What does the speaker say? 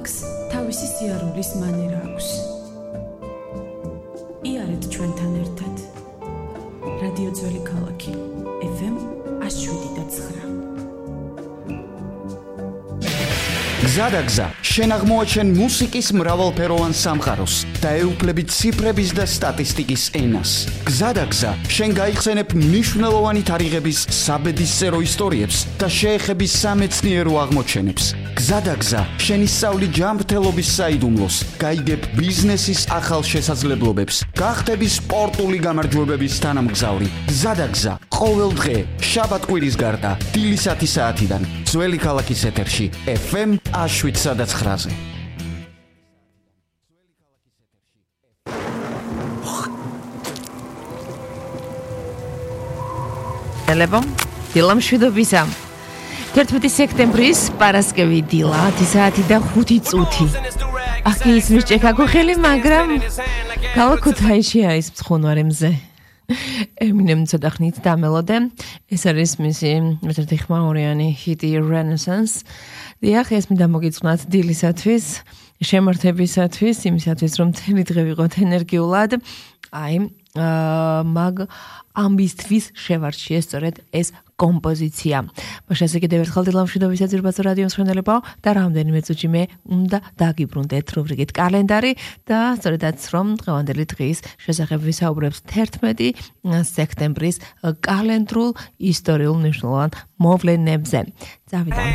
ქალაქს თავისი სიარულის მანერა აქვს. იარეთ ჩვენთან ერთად. რადიო ძველი ქალაქი FM 107.9. გზადაგზა, შენ აღმოაჩენ მუსიკის მრავალფეროვან სამყაროს და ეუფლებით ციფრების და სტატისტიკის ენას. გზადაგზა, შენ გაიხსენებ მნიშვნელოვანი თარიღების საბედისწერო ისტორიებს და შეეხები სამეცნიერო აღმოჩენებს. გზადაგზა, შენ ისწავლი ჯანმრთელობის საიდუმლოს, გაიგებ ბიზნესის ახალ შესაძლებლობებს, გახდები სპორტული გამარჯვებების თანამგზავრი. გზადაგზა, ყოველ დღე, შაბათ-კვირის გარდა, დილის 10 საათიდან, ძველი ქალაქის ეთერში, FM 107.9-ზე. ელება, დილა მშვიდობისა. 11 სექტემბრის პარასკევი დილა 10 საათი და 5 წუთი. აქ ისმის ჭექა გოხელი, მაგრამ ქალაქ ქუთაისში არის მცხუნვარი მზე. Eminem ცოტა ხნით დამელოდე. ეს არის მისი ერთ-ერთი ხმაურიანი ჰიტი Renaissance. დიახ, ეს მინდა მოგიწყნათ დილისათვის, შემართებისათვის, იმისათვის, რომ მთელი დღე ვიყოთ ენერგიულად. მაგ ამბისთვის შევარჩიე სწორედ ეს კომპოზიცია. მაშინ ასე კიდევ ერთხელ დილა მშვიდობისა ძირბაცო რადიო მსმენელებო და რამდენიმე წუთში მე უნდა დაგიბრუნდეთ რუბრიკით კალენდარი და სწორედაც რომ დღევანდელი დღის შესახებ ვისაუბრებს 11 სექტემბრის კალენდრულ ისტორიულ მნიშვნელოვან მოვლენებზე. წავიდეთ.